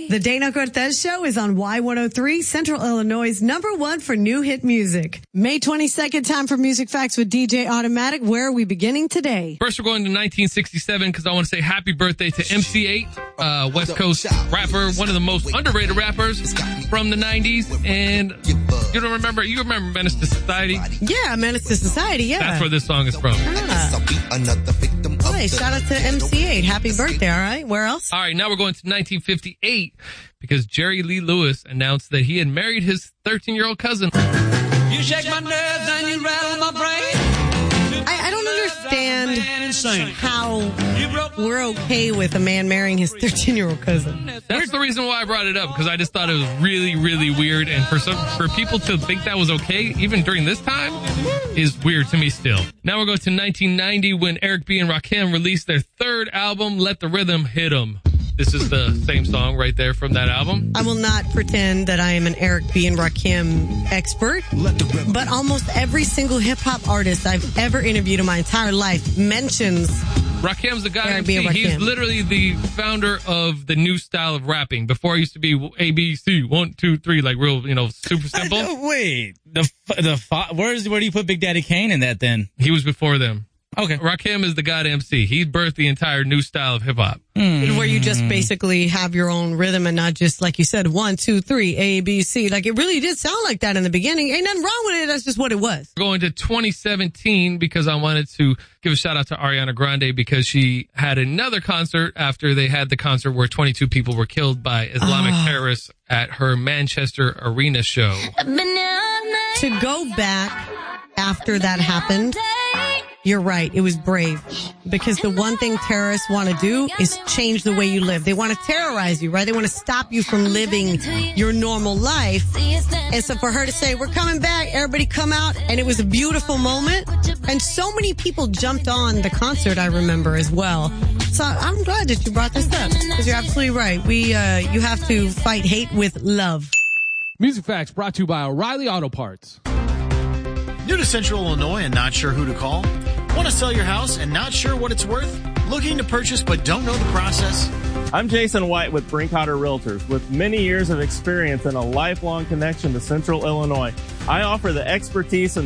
The Dana Cortez Show is on Y103, Central Illinois' #1 for new hit music. May 22nd, time for Music Facts with DJ Automatic. Where are we beginning today? First, we're going to 1967 because I want to say happy birthday to MC8, West Coast rapper, one of the most underrated rappers from the 90s. And you remember Menace to Society? Yeah, Menace to Society, yeah. That's where this song is from. Hey, shout out to MC8. Happy birthday, all right? Where else? All right, now we're going to 1958 because Jerry Lee Lewis announced that he had married his 13-year-old cousin. You shake my nerves and you rattle my brain. I don't understand how we're okay with a man marrying his 13-year-old cousin. That's the reason why I brought it up, because I just thought it was really, really weird. And for people to think that was okay, even during this time, is weird to me still. Now we're going to 1990 when Eric B. and Rakim released their third album, Let the Rhythm Hit 'Em. This is the same song right there from that album. I will not pretend that I am an Eric B. and Rakim expert, but almost every single hip-hop artist I've ever interviewed in my entire life mentions Rakim's the guy. Eric B. and Rakim. He's literally the founder of the new style of rapping. Before it used to be ABC 1, 2, 3, like real, super simple. Wait, where do you put Big Daddy Kane in that then? He was before them. Okay. Rakim is the god MC. He birthed the entire new style of hip hop. Where you just basically have your own rhythm and not just, like you said, 1, 2, 3, A, B, C. Like, it really did sound like that in the beginning. Ain't nothing wrong with it. That's just what it was. Going to 2017 because I wanted to give a shout out to Ariana Grande because she had another concert after they had the concert where 22 people were killed by Islamic terrorists at her Manchester Arena show. To go back after that happened, you're right. It was brave, because the one thing terrorists want to do is change the way you live. They want to terrorize you, right? They want to stop you from living your normal life. And so for her to say, we're coming back, everybody come out, and it was a beautiful moment. And so many people jumped on the concert, I remember, as well. So I'm glad that you brought this up, because you're absolutely right. You have to fight hate with love. Music Facts brought to you by O'Reilly Auto Parts. New to Central Illinois and not sure who to call? Want to sell your house and not sure what it's worth? Looking to purchase but don't know the process? I'm Jason White with Brinkhotter Realtors. With many years of experience and a lifelong connection to Central Illinois, I offer the expertise and